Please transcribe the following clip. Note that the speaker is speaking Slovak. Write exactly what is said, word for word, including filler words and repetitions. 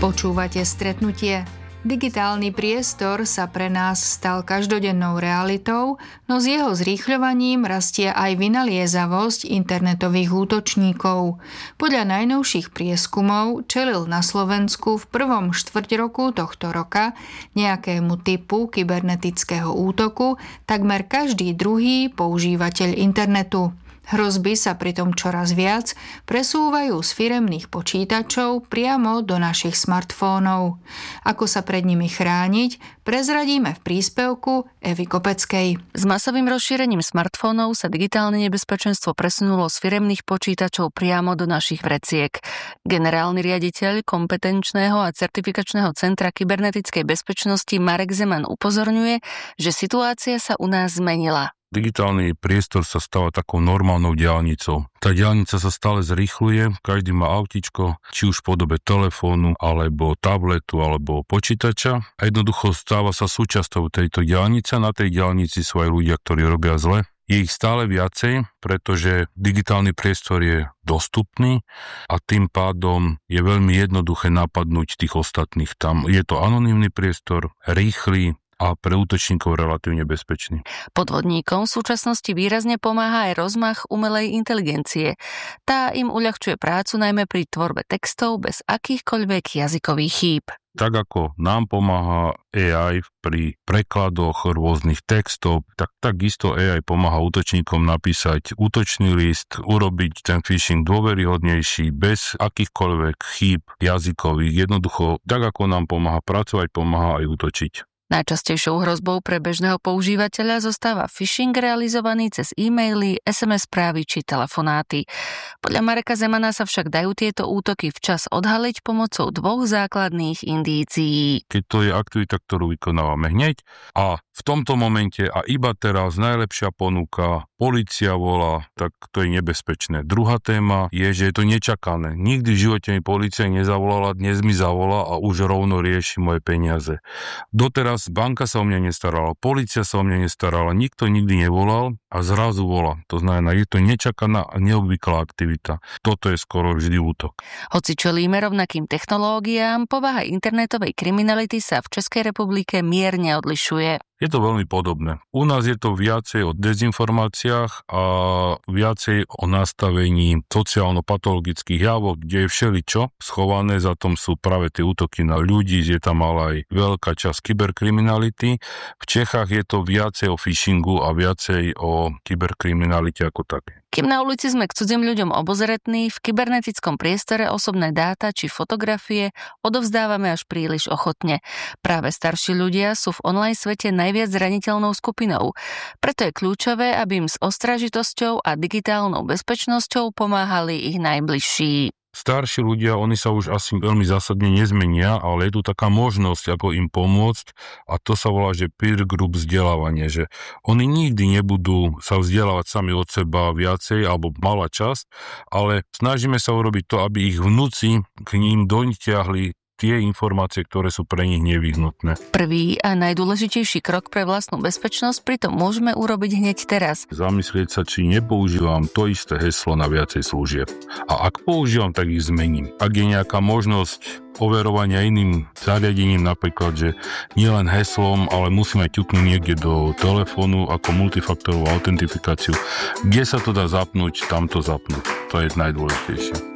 Počúvate Stretnutie. Digitálny priestor sa pre nás stal každodennou realitou, no s jeho zrýchľovaním rastie aj vynaliezavosť internetových útočníkov. Podľa najnovších prieskumov čelil na Slovensku v prvom štvrťroku tohto roka nejakému typu kybernetického útoku takmer každý druhý používateľ internetu. Hrozby sa pritom čoraz viac presúvajú z firemných počítačov priamo do našich smartfónov. Ako sa pred nimi chrániť, prezradíme v príspevku Evy Kopeckej. S masovým rozšírením smartfónov sa digitálne nebezpečenstvo presunulo z firemných počítačov priamo do našich vreciek. Generálny riaditeľ kompetenčného a certifikačného centra kybernetickej bezpečnosti Marek Zeman upozorňuje, že situácia sa u nás zmenila. Digitálny priestor sa stáva takou normálnou diaľnicou. Tá diaľnica sa stále zrýchľuje, každý má autičko, či už v podobe telefónu, alebo tabletu, alebo počítača. A jednoducho stáva sa súčasťou tejto diaľnice. Na tej diaľnici sú aj ľudia, ktorí robia zle. Je ich stále viacej, pretože digitálny priestor je dostupný a tým pádom je veľmi jednoduché napadnúť tých ostatných. Tam je to anonymný priestor, rýchly, a pre útočníkov relatívne bezpečný. Podvodníkom v súčasnosti výrazne pomáha aj rozmach umelej inteligencie. Tá im uľahčuje prácu najmä pri tvorbe textov bez akýchkoľvek jazykových chýb. Tak ako nám pomáha á í pri prekladoch rôznych textov, tak takisto á í pomáha útočníkom napísať útočný list, urobiť ten phishing dôveryhodnejší, bez akýchkoľvek chýb jazykových. Jednoducho, tak ako nám pomáha pracovať, pomáha aj útočiť. Najčastejšou hrozbou pre bežného používateľa zostáva phishing realizovaný cez e-maily, es em es správy či telefonáty. Podľa Mareka Zemana sa však dajú tieto útoky včas odhaliť pomocou dvoch základných indícií. Keď to je aktivita, ktorú vykonávame hneď a v tomto momente a iba teraz najlepšia ponuka, polícia volá, tak to je nebezpečné. Druhá téma je, že je to nečakané. Nikdy v živote mi polícia nezavolala, dnes mi zavolá a už rovno rieši moje peniaze. Doteraz banka sa o mňa nestarala, polícia sa o mňa nestarala, nikto nikdy nevolal a zrazu volá. To znamená, je to nečakaná a neobvyklá aktivita. Toto je skoro vždy útok. Hoci čelíme rovnakým technológiám, povaha internetovej kriminality sa v Českej republike mierne odlišuje. Je to veľmi podobné. U nás je to viacej o dezinformáciách a viacej o nastavení sociálno-patologických javov, kde je všeličo schované, za tom sú práve tie útoky na ľudí, je tam ale aj veľká časť kyberkriminality. V Čechách je to viacej o phishingu a viacej o kyberkriminalite ako také. Kým na ulici sme k cudzím ľuďom obozretní, v kybernetickom priestore osobné dáta či fotografie odovzdávame až príliš ochotne. Práve starší ľudia sú v online svete najviac zraniteľnou skupinou. Preto je kľúčové, aby im s ostražitosťou a digitálnou bezpečnosťou pomáhali ich najbližší. Starší ľudia, oni sa už asi veľmi zásadne nezmenia, ale je tu taká možnosť, ako im pomôcť a to sa volá, že peer group vzdelávanie, že oni nikdy nebudú sa vzdelávať sami od seba viacej alebo malá časť, ale snažíme sa urobiť to, aby ich vnúci k ním dotiahli tie informácie, ktoré sú pre nich nevyhnutné. Prvý a najdôležitejší krok pre vlastnú bezpečnosť pritom môžeme urobiť hneď teraz. Zamyslieť sa, či nepoužívam to isté heslo na viacej služieb. A ak používam, tak ich zmením. Ak je nejaká možnosť overovania iným zariadením, napríklad, že nielen heslom, ale musíme ťuknúť niekde do telefónu ako multifaktorovú autentifikáciu. Kde sa to dá zapnúť, tam to zapnúť. To je najdôležitejšie.